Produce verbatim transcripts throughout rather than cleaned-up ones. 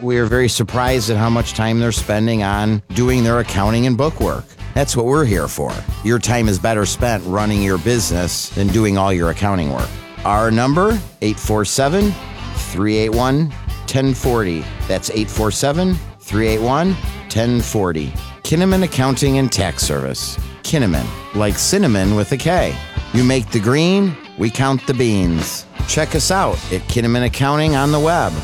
We are very surprised at how much time they're spending on doing their accounting and bookwork. That's what we're here for. Your time is better spent running your business than doing all your accounting work. Our number, eight four seven, three eight one, one zero four zero. That's eight four seven, three eight one, one zero four zero. Kinnaman Accounting and Tax Service. Kinnaman, like cinnamon with a K. You make the green, we count the beans. Check us out at Kinnaman Accounting on the web.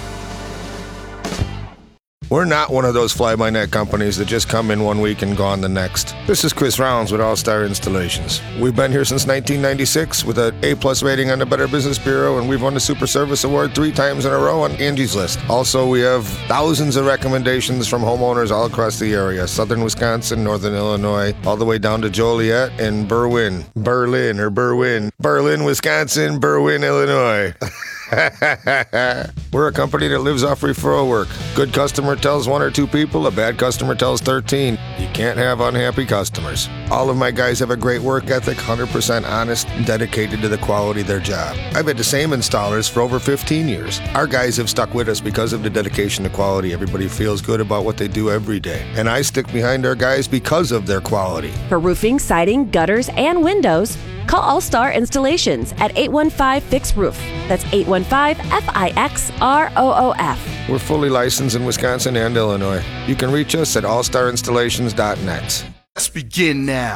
We're not one of those fly-by-night companies that just come in one week and gone the next. This is Chris Rounds with All-Star Installations. We've been here since nineteen ninety-six with an A-plus rating on the Better Business Bureau, and we've won the Super Service Award three times in a row on Angie's List. Also, we have thousands of recommendations from homeowners all across the area, southern Wisconsin, northern Illinois, all the way down to Joliet and Berwyn. Berlin or Berwyn. Berlin, Wisconsin, Berwyn, Illinois. We're a company that lives off referral work. Good customer tells one or two people, a bad customer tells thirteen. You can't have unhappy customers. All of my guys have a great work ethic, one hundred percent honest, and dedicated to the quality of their job. I've had the same installers for over fifteen years. Our guys have stuck with us because of the dedication to quality. Everybody feels good about what they do every day. And I stick behind our guys because of their quality. For roofing, siding, gutters, and windows, call All-Star Installations at eight one five, fix roof. That's eight one five, F I X R O O F. We're fully licensed in Wisconsin and Illinois. You can reach us at all star installations dot net. Let's begin now.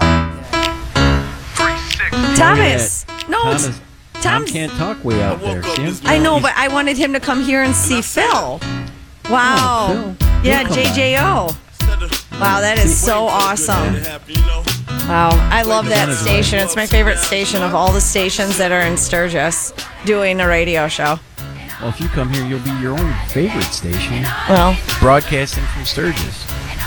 Thomas. No, Thomas. Tom Tom's- can't talk way out there. See? I know, but I wanted him to come here and see Phil. Wow. Oh, Phil. Yeah, He'll come J J O. Wow, that is so awesome. Wow, I love that station. It's my favorite station of all the stations that are in Sturgis doing a radio show. Well, if you come here, you'll be your own favorite station. Well, Broadcasting from Sturgis.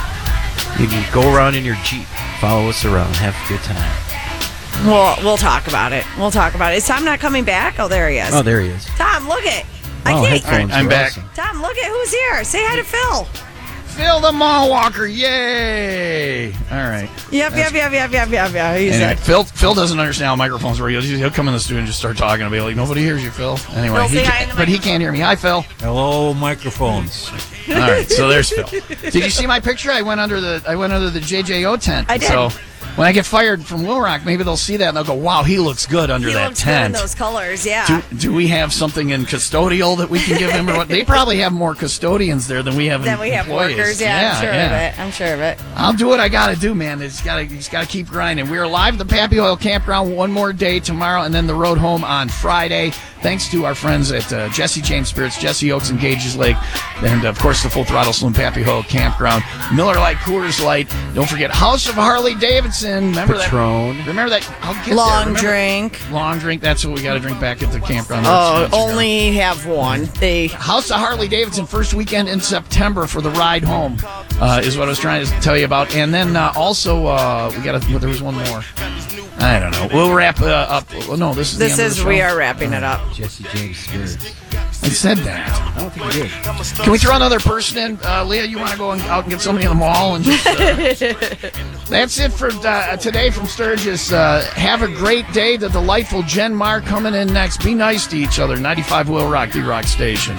You can go around in your Jeep, follow us around, have a good time. we'll, we'll talk about it. We'll talk about it. Is Tom not coming back? Oh, there he is. Oh, there he is. Tom, look it. I Oh, can't. headphones I'm are back. awesome. Tom, look at who's here. Say hi to Phil. Phil the Mall Walker, yay! All right. Yep, yep, yep, yep, yep, yep, yep. He's Anyway, it. Phil Phil doesn't understand how microphones work. He'll, just- he'll come in the studio and just start talking and be like, nobody hears you, Phil. Anyway, Phil, he say hi can't- in the but he can't hear me. Hi, Phil. Hello, microphones. All right, so there's Phil. Did you see my picture? I went under the I went under the J J O tent. I did. So when I get fired from Will Rock, maybe they'll see that and they'll go, "Wow, he looks good under He that looks good in tent." those colors, yeah. Do, do we have something in custodial that we can give him? Or what? They probably have more custodians there than we have. Then we have employees. workers, yeah, I'm sure yeah. of it. I'm sure of it. I'll do what I got to do, man. It's got to, he's got to keep grinding. We're live at the Pappy Oil Campground one more day tomorrow, and then the road home on Friday. Thanks to our friends at uh, Jesse James Spirits, Jesse Oaks and Gages Lake, and of course the Full Throttle Saloon Pappy Oil Campground, Miller Lite, Coors Light. Don't forget House of Harley Davidson. Remember Patron. that? Remember that? I'll get Long there. Remember- drink. Long drink. That's what we got to drink back at the campground. Oh, That's- that's only have one. They House of Harley Davidson first weekend in September for the ride home uh, is what I was trying to tell you about. And then uh, also uh, we got well, there was one more. I don't know. We'll wrap uh, up. Well, no, this is This the end is of the we show. are wrapping it up. Jesse James Spirits. I said that. I don't think he did. Can we throw another person in? Uh, Leah, you want to go and, out and get somebody in the mall and just. Uh, that's it for uh, today from Sturgis. Uh, have a great day. The delightful Jen Marr coming in next. Be nice to each other. ninety-five Will Rock, D Rock Station.